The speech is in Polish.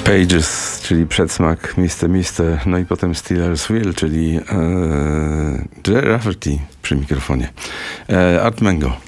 Pages, czyli przedsmak Mr. No i potem Steelers Wheel, czyli Jerry Rafferty przy mikrofonie. Art Mango.